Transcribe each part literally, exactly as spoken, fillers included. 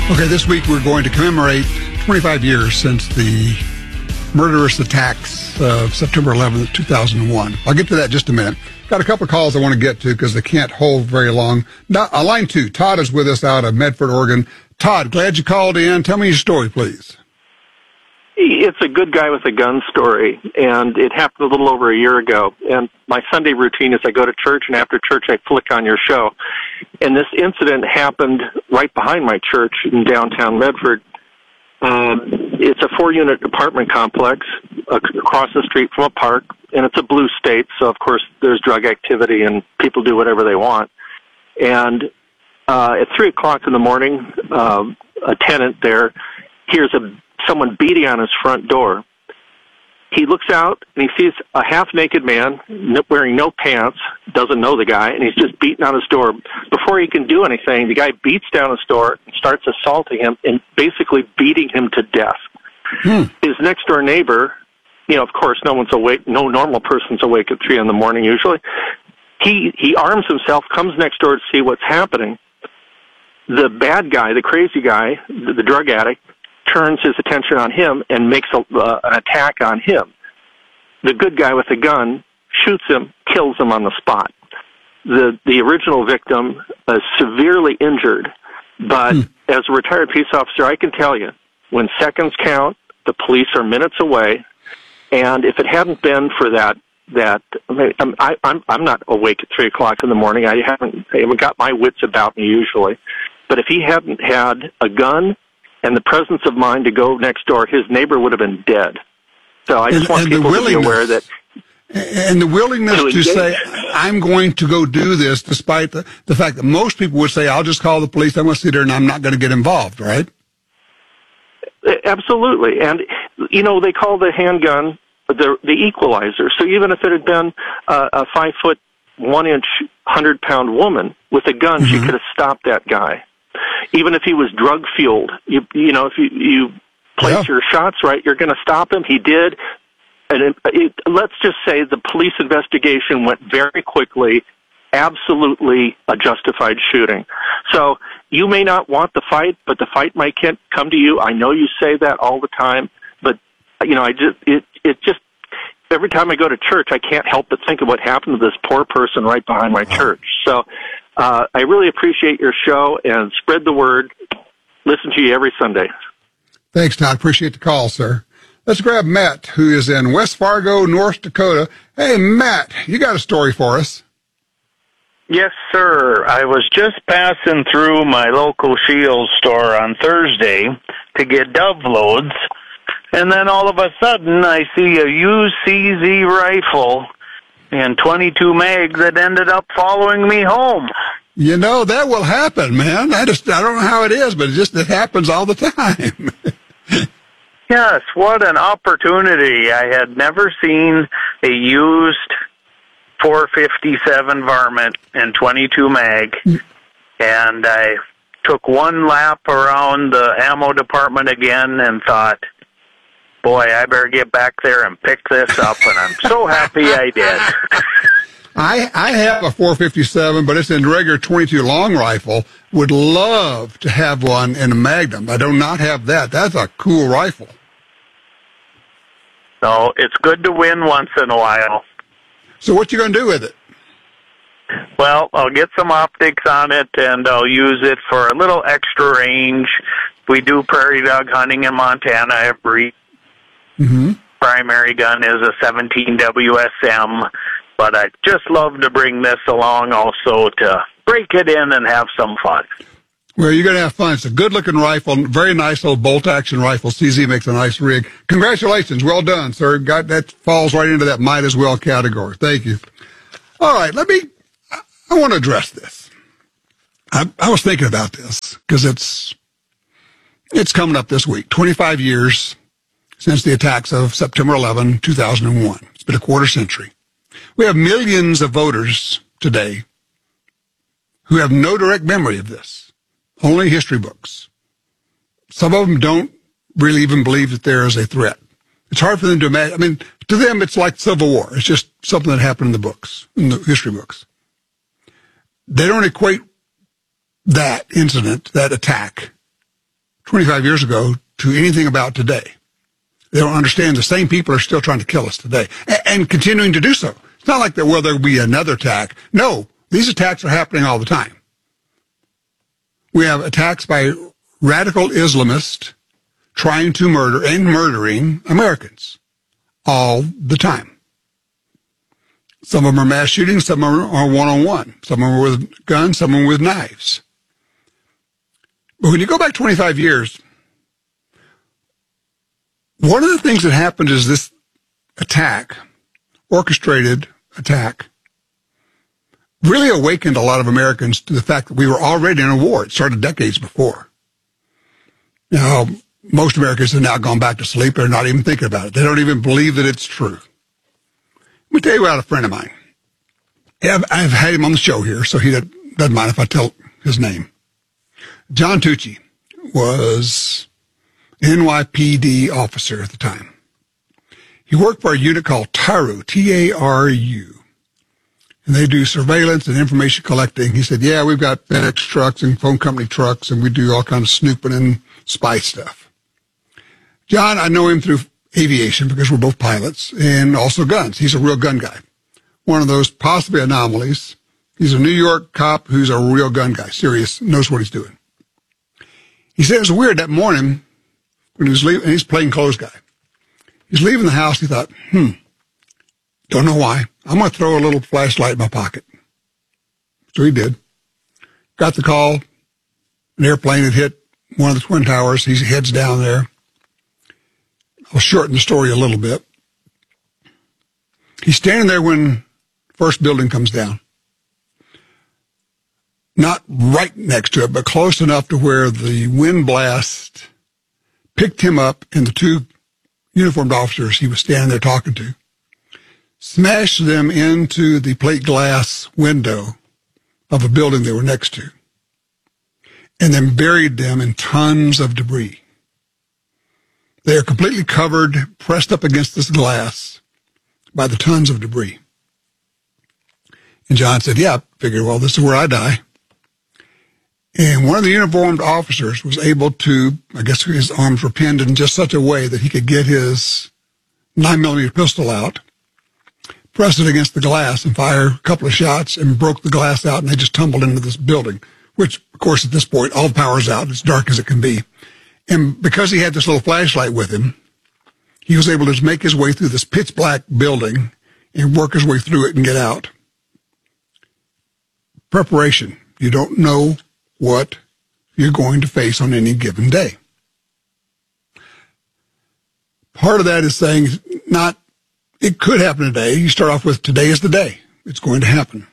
Okay, this week we're going to commemorate twenty-five years since the murderous attacks of September eleventh, two thousand one. I'll get to that in just a minute. Got a couple of calls I want to get to because they can't hold very long. Now, uh, line two, Todd is with us out of Medford, Oregon. Todd, glad you called in. Tell me your story, please. It's a good guy with a gun story, and it happened a little over a year ago. And my Sunday routine is I go to church, and after church I flick on your show. And this incident happened right behind my church in downtown Medford. Um, it's a four-unit apartment complex across the street from a park, and it's a blue state, so of course there's drug activity and people do whatever they want. And uh, at three o'clock in the morning, uh, a tenant there hears a someone beating on his front door. He looks out and he sees a half-naked man wearing no pants, doesn't know the guy, and he's just beating on his door. Before he can do anything, the guy beats down his door and starts assaulting him and basically beating him to death. Hmm. His next-door neighbor, you know, of course, no one's awake, no normal person's awake at three in the morning usually. He, he arms himself, comes next door to see what's happening. The bad guy, the crazy guy, the, the drug addict, turns his attention on him and makes a, uh, an attack on him. The good guy with the gun shoots him, kills him on the spot. The the original victim is severely injured, but hmm. as a retired police officer, I can tell you, when seconds count, the police are minutes away, and if it hadn't been for that, that I'm, I, I'm, I'm not awake at three o'clock in the morning. I haven't, I haven't got my wits about me usually, but if he hadn't had a gun and the presence of mind to go next door, his neighbor would have been dead. So I just and, want and people to be aware that... And the willingness to, to say, I'm going to go do this, despite the, the fact that most people would say, I'll just call the police, I'm going to sit there and I'm not going to get involved, right? Absolutely. And, you know, they call the handgun the, the equalizer. So even if it had been uh, a five-foot, one-inch, hundred-pound woman with a gun, mm-hmm. she could have stopped that guy. Even if he was drug-fueled, you, you know, if you, you place yeah. your shots right, you're going to stop him. He did. And it, it, let's just say the police investigation went very quickly, absolutely a justified shooting. So you may not want the fight, but the fight might can't come to you. I know you say that all the time, but, you know, I just, it, it just, every time I go to church, I can't help but think of what happened to this poor person right behind my church. So uh, I really appreciate your show, and spread the word. Listen to you every Sunday. Thanks, Todd. Appreciate the call, sir. Let's grab Matt, who is in West Fargo, North Dakota. Hey, Matt, you got a story for us. Yes, sir. I was just passing through my local Shields store on Thursday to get dove loads, and then all of a sudden I see a U C Z rifle and twenty-two mag that ended up following me home. You know, that will happen, man. I just, I don't know how it is, but it just, it happens all the time. Yes, what an opportunity. I had never seen a used four fifty-seven varmint and twenty-two mag, and I took one lap around the ammo department again and thought, boy, I better get back there and pick this up, and I'm so happy I did. I I have a four fifty-seven, but it's a regular twenty-two long rifle. Would love to have one in a Magnum. I do not have that. That's a cool rifle. So it's good to win once in a while. So what you going to do with it? Well, I'll get some optics on it, and I'll use it for a little extra range. We do prairie dog hunting in Montana every mm-hmm. primary gun is a seventeen W S M. But I'd just love to bring this along also to break it in and have some fun. Well, you're going to have fun. It's a good-looking rifle, very nice little bolt-action rifle. C Z makes a nice rig. Congratulations. Well done, sir. Got, that falls right into that might as well category. Thank you. All right, let me, I, I want to address this. I, I was thinking about this because it's, it's coming up this week. twenty-five years since the attacks of September eleventh, two thousand one. It's been a quarter century. We have millions of voters today who have no direct memory of this, only history books. Some of them don't really even believe that there is a threat. It's hard for them to imagine. I mean, to them, it's like Civil War. It's just something that happened in the books, in the history books. They don't equate that incident, that attack, twenty-five years ago to anything about today. They don't understand the same people are still trying to kill us today and, and continuing to do so. It's not like there will there be another attack. No, these attacks are happening all the time. We have attacks by radical Islamists trying to murder and murdering Americans all the time. Some of them are mass shootings, some of them are one-on-one. Some of them are with guns, some of them with knives. But when you go back twenty-five years, one of the things that happened is this attack, orchestrated attack, really awakened a lot of Americans to the fact that we were already in a war. It started decades before. Now, most Americans have now gone back to sleep. They're not even thinking about it. They don't even believe that it's true. Let me tell you about a friend of mine. I've, I've had him on the show here, so he doesn't mind if I tell his name. John Tucci was an N Y P D officer at the time. He worked for a unit called TARU, T A R U. And they do surveillance and information collecting. He said, yeah, we've got FedEx trucks and phone company trucks, and we do all kinds of snooping and spy stuff. John, I know him through aviation because we're both pilots, and also guns. He's a real gun guy. One of those possibly anomalies. He's a New York cop who's a real gun guy, serious, knows what he's doing. He said it was weird that morning when he was leaving, and he's a plainclothes guy. He's leaving the house. He thought, hmm, don't know why. I'm going to throw a little flashlight in my pocket. So he did. Got the call. An airplane had hit one of the Twin Towers. He heads down there. I'll shorten the story a little bit. He's standing there when the first building comes down. Not right next to it, but close enough to where the wind blast picked him up and the two uniformed officers he was standing there talking to smashed them into the plate glass window of a building they were next to, and then buried them in tons of debris. They are completely covered, pressed up against this glass by the tons of debris. And John said, yeah, I figured, well, this is where I die. And one of the uniformed officers was able to, I guess his arms were pinned in just such a way that he could get his nine millimeter pistol out, press it against the glass and fire a couple of shots and broke the glass out, and they just tumbled into this building, which, of course, at this point, all the power's out. It's dark as it can be. And because he had this little flashlight with him, he was able to make his way through this pitch black building and work his way through it and get out. Preparation. You don't know what you're going to face on any given day. Part of that is saying not, it could happen today. You start off with today is the day. It's going to happen.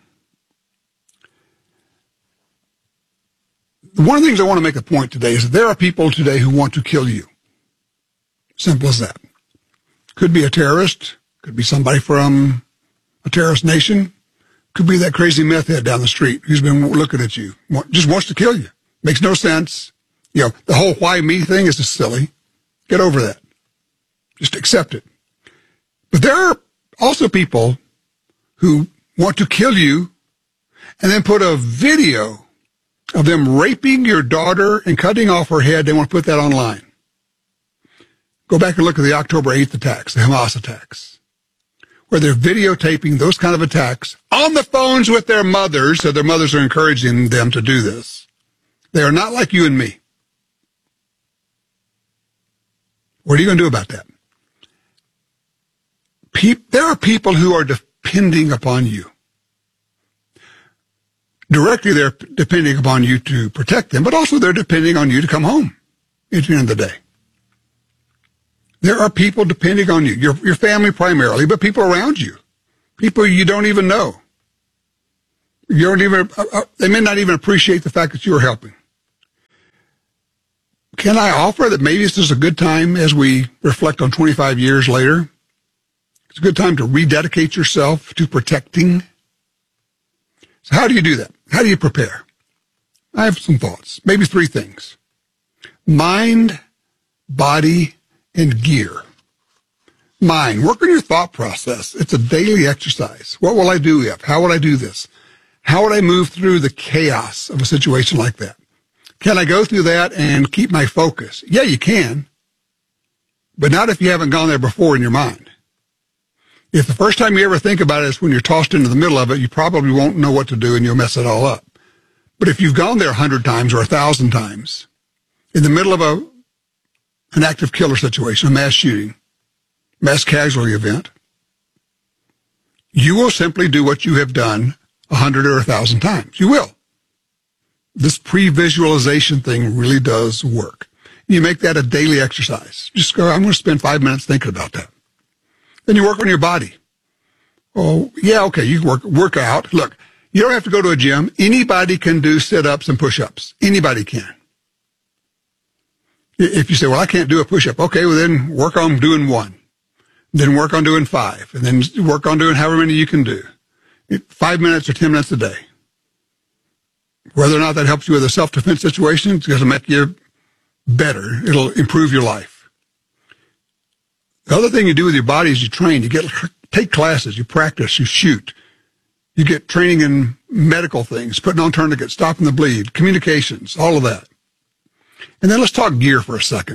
One of the things I want to make a point today is that there are people today who want to kill you. Simple as that. Could be a terrorist. Could be somebody from a terrorist nation. Could be that crazy meth head down the street who's been looking at you. Just wants to kill you. Makes no sense. You know, the whole why me thing is just silly. Get over that. Just accept it. But there are also people who want to kill you and then put a video of them raping your daughter and cutting off her head. They want to put that online. Go back and look at the October eighth attacks, the Hamas attacks, where they're videotaping those kind of attacks on the phones with their mothers, so their mothers are encouraging them to do this. They are not like you and me. What are you going to do about that? Pe- there are people who are depending upon you. Directly, they're depending upon you to protect them, but also they're depending on you to come home at the end of the day. There are people depending on you, your, your family primarily, but people around you, people you don't even know. You don't even, uh, uh, they may not even appreciate the fact that you are helping. Can I offer that maybe this is a good time as we reflect on twenty-five years later? It's a good time to rededicate yourself to protecting. So how do you do that? How do you prepare? I have some thoughts, maybe three things. Mind, body, and gear. Mind, work on your thought process. It's a daily exercise. What will I do if? How will I do this? How would I move through the chaos of a situation like that? Can I go through that and keep my focus? Yeah, you can, but not if you haven't gone there before in your mind. If the first time you ever think about it is when you're tossed into the middle of it, you probably won't know what to do and you'll mess it all up. But if you've gone there a hundred times or a thousand times, in the middle of a an active killer situation, a mass shooting, mass casualty event, you will simply do what you have done a hundred or a thousand times. You will. This pre-visualization thing really does work. You make that a daily exercise. Just go, I'm going to spend five minutes thinking about that. Then you work on your body. Oh, yeah, okay, you work work out. Look, you don't have to go to a gym. Anybody can do sit-ups and push-ups. Anybody can. If you say, well, I can't do a push-up, okay, well, then work on doing one. Then work on doing five. And then work on doing however many you can do. Five minutes or ten minutes a day. Whether or not that helps you with a self-defense situation, it's going to make you better. It'll improve your life. The other thing you do with your body is you train. You get take classes. You practice. You shoot. You get training in medical things, putting on tourniquets, stopping the bleed, communications, all of that. And then let's talk gear for a second.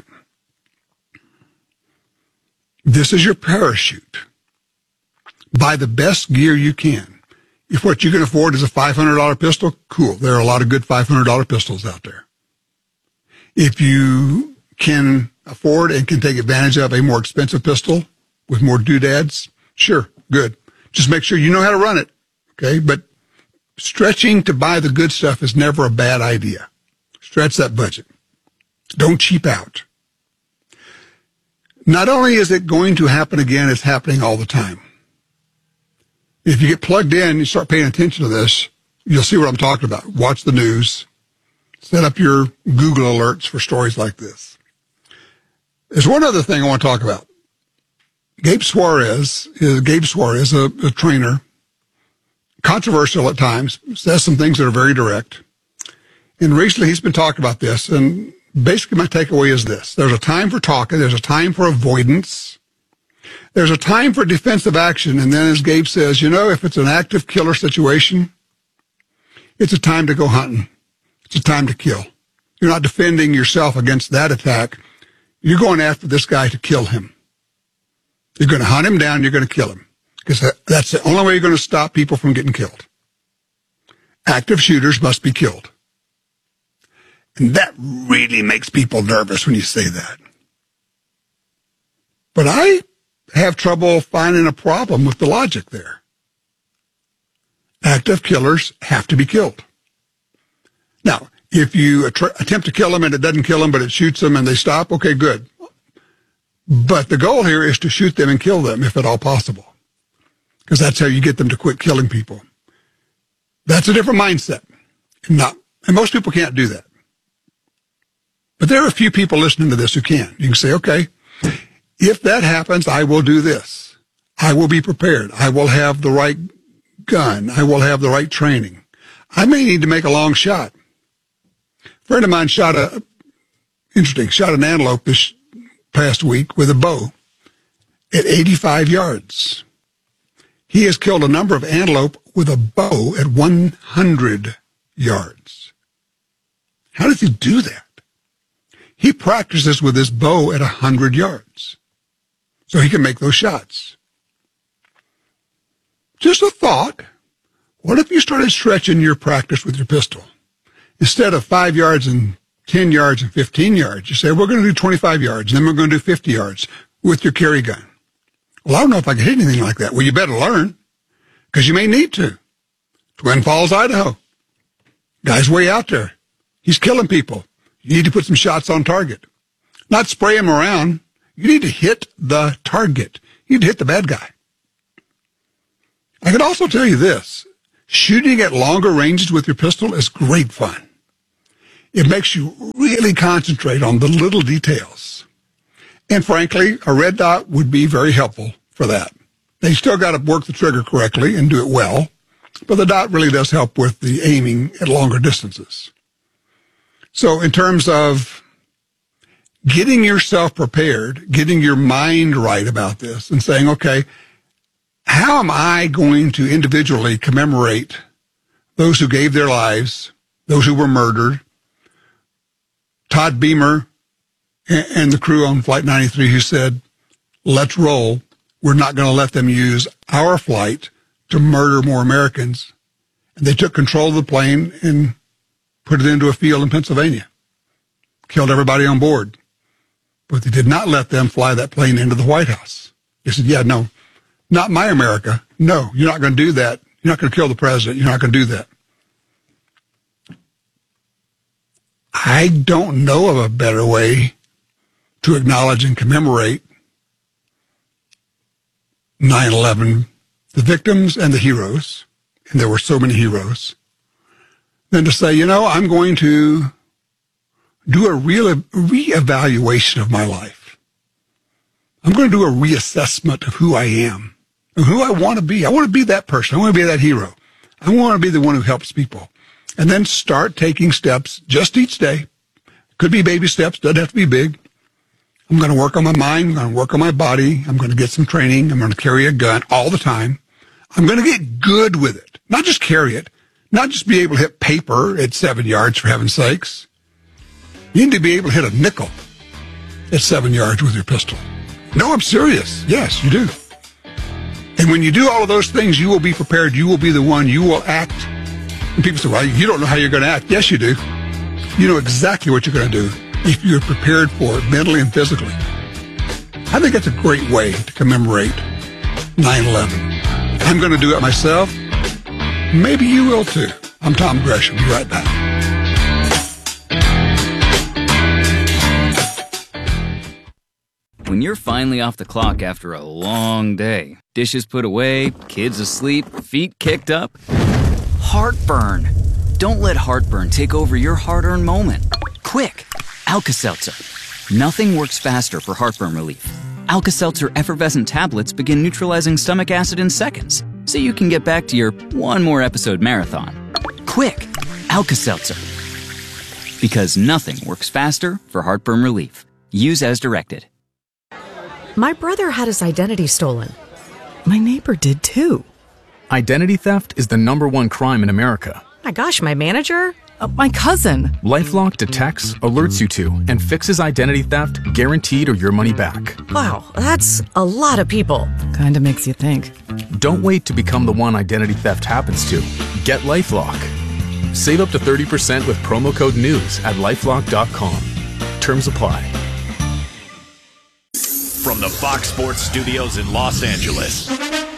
This is your parachute. Buy the best gear you can. If what you can afford is a five hundred dollars pistol, cool. There are a lot of good five hundred dollars pistols out there. If you can afford and can take advantage of a more expensive pistol with more doodads, sure, good. Just make sure you know how to run it, okay? But stretching to buy the good stuff is never a bad idea. Stretch that budget. Don't cheap out. Not only is it going to happen again, it's happening all the time. If you get plugged in, you start paying attention to this, you'll see what I'm talking about. Watch the news. Set up your Google alerts for stories like this. There's one other thing I want to talk about. Gabe Suarez, is, Gabe Suarez, a, a trainer, controversial at times, says some things that are very direct. And recently he's been talking about this, and basically my takeaway is this. There's a time for talking. There's a time for avoidance. There's a time for defensive action, and then as Gabe says, you know, if it's an active killer situation, it's a time to go hunting. It's a time to kill. You're not defending yourself against that attack. You're going after this guy to kill him. You're going to hunt him down, you're going to kill him, because that's the only way you're going to stop people from getting killed. Active shooters must be killed. And that really makes people nervous when you say that. But I have trouble finding a problem with the logic there. Active killers have to be killed. Now, if you att- attempt to kill them and it doesn't kill them, but it shoots them and they stop, okay, good. But the goal here is to shoot them and kill them, if at all possible, because that's how you get them to quit killing people. That's a different mindset. Not, and most people can't do that. But there are a few people listening to this who can. You can say, okay, if that happens, I will do this. I will be prepared. I will have the right gun. I will have the right training. I may need to make a long shot. A friend of mine shot a, interesting, shot an antelope this past week with a bow at eighty-five yards. He has killed a number of antelope with a bow at one hundred yards. How does he do that? He practices with his bow at one hundred yards so he can make those shots. Just a thought. What if you started stretching your practice with your pistol? Instead of five yards and ten yards and fifteen yards, you say, we're going to do twenty-five yards, and then we're going to do fifty yards with your carry gun. Well, I don't know if I can hit anything like that. Well, you better learn, because you may need to. Twin Falls, Idaho. Guy's way out there. He's killing people. You need to put some shots on target. Not spray him around. You need to hit the target. You need to hit the bad guy. I can also tell you this. Shooting at longer ranges with your pistol is great fun. It makes you really concentrate on the little details. And frankly, a red dot would be very helpful for that. Now, you still got to work the trigger correctly and do it well, but the dot really does help with the aiming at longer distances. So in terms of getting yourself prepared, getting your mind right about this and saying, okay, how am I going to individually commemorate those who gave their lives, those who were murdered, Todd Beamer and, and the crew on Flight ninety-three who said, let's roll. We're not going to let them use our flight to murder more Americans. And they took control of the plane and put it into a field in Pennsylvania. Killed everybody on board. But they did not let them fly that plane into the White House. They said, yeah, no, not my America. No, you're not going to do that. You're not going to kill the president. You're not going to do that. I don't know of a better way to acknowledge and commemorate nine eleven, the victims and the heroes, and there were so many heroes, than to say, you know, I'm going to do a real reevaluation of my life. I'm going to do a reassessment of who I am and who I want to be. I want to be that person. I want to be that hero. I want to be the one who helps people. And then start taking steps just each day. Could be baby steps. Doesn't have to be big. I'm going to work on my mind. I'm going to work on my body. I'm going to get some training. I'm going to carry a gun all the time. I'm going to get good with it. Not just carry it. Not just be able to hit paper at seven yards, for heaven's sakes. You need to be able to hit a nickel at seven yards with your pistol. No, I'm serious. Yes, you do. And when you do all of those things, you will be prepared. You will be the one. You will act. And people say, well, you don't know how you're going to act. Yes, you do. You know exactly what you're going to do if you're prepared for it mentally and physically. I think that's a great way to commemorate nine eleven. I'm going to do it myself. Maybe you will too. I'm Tom Gresham. Be right back. When you're finally off the clock after a long day, dishes put away, kids asleep, feet kicked up, heartburn. Don't let heartburn take over your hard-earned moment. Quick, Alka-Seltzer. Nothing works faster for heartburn relief. Alka-Seltzer effervescent tablets begin neutralizing stomach acid in seconds, so you can get back to your one more episode marathon. Quick, Alka-Seltzer. Because nothing works faster for heartburn relief. Use as directed. My brother had his identity stolen. My neighbor did too. Identity theft is the number one crime in America. My gosh, my manager? Uh, my cousin. LifeLock detects, alerts you to, and fixes identity theft guaranteed or your money back. Wow, that's a lot of people. Kinda makes you think. Don't wait to become the one identity theft happens to. Get LifeLock. Save up to thirty percent with promo code NEWS at lifelock dot com. Terms apply. From the Fox Sports Studios in Los Angeles,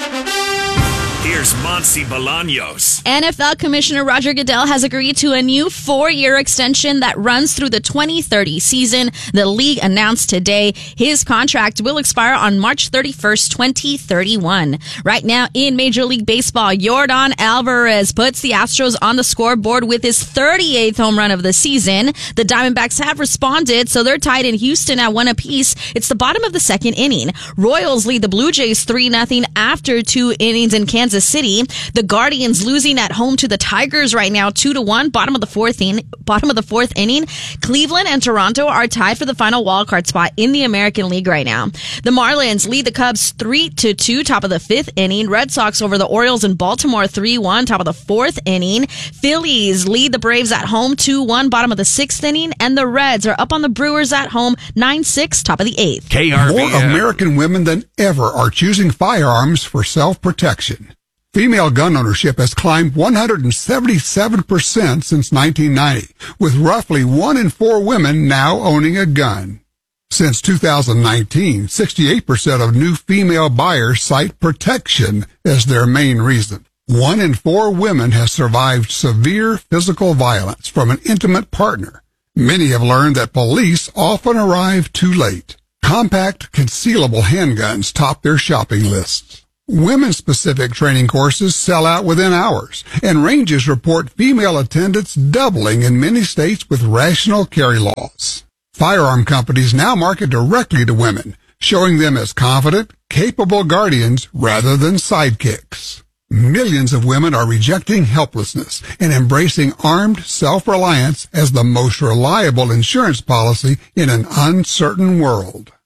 here's Monty Bolaños. N F L Commissioner Roger Goodell has agreed to a new four-year extension that runs through the twenty thirty season. The league announced today his contract will expire on March thirty-first, twenty thirty-one. Right now in Major League Baseball, Yordan Alvarez puts the Astros on the scoreboard with his thirty-eighth home run of the season. The Diamondbacks have responded, so they're tied in Houston at one apiece. It's the bottom of the second inning. Royals lead the Blue Jays three nothing after two innings in Kansas City. The Guardians losing at home to the Tigers right now, two to one. Bottom of the fourth inning. Bottom of the fourth inning. Cleveland and Toronto are tied for the final wildcard spot in the American League right now. The Marlins lead the Cubs three to two. Top of the fifth inning. Red Sox over the Orioles in Baltimore three one. Top of the fourth inning. Phillies lead the Braves at home two one. Bottom of the sixth inning, and the Reds are up on the Brewers at home nine six. Top of the eighth. K R V N. More American women than ever are choosing firearms for self-protection. Female gun ownership has climbed one hundred seventy-seven percent since nineteen ninety, with roughly one in four women now owning a gun. Since two thousand nineteen, sixty-eight percent of new female buyers cite protection as their main reason. One in four women has survived severe physical violence from an intimate partner. Many have learned that police often arrive too late. Compact, concealable handguns top their shopping lists. Women-specific training courses sell out within hours, and ranges report female attendance doubling in many states with rational carry laws. Firearm companies now market directly to women, showing them as confident, capable guardians rather than sidekicks. Millions of women are rejecting helplessness and embracing armed self-reliance as the most reliable insurance policy in an uncertain world.